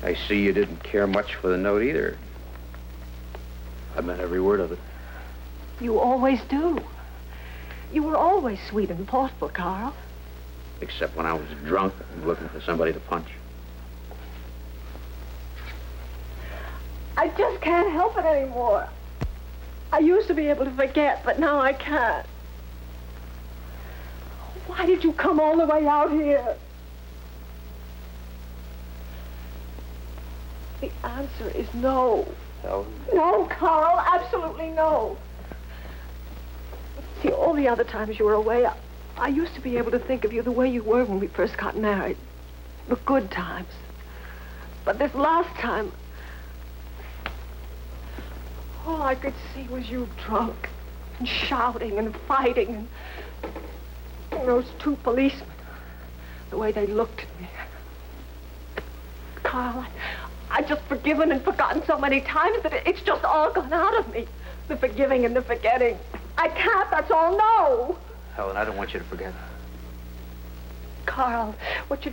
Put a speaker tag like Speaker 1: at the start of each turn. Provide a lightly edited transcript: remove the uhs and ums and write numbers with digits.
Speaker 1: I see you didn't care much for the note either. I meant every word of it.
Speaker 2: You always do. You were always sweet and thoughtful, Carl.
Speaker 1: Except when I was drunk and looking for somebody to punch.
Speaker 2: I just can't help it anymore. I used to be able to forget, but now I can't. Why did you come all the way out here? The answer is no.
Speaker 1: Helen?
Speaker 2: No, Carl, absolutely no. See, all the other times you were away, I used to be able to think of you the way you were when we first got married. The good times. But this last time, all I could see was you drunk and shouting and fighting and those two policemen, the way they looked at me. Carl, I've just forgiven and forgotten so many times that it's just all gone out of me. The forgiving and the forgetting. I can't, that's all, no.
Speaker 1: Helen, I don't want you to forget.
Speaker 2: Carl, what you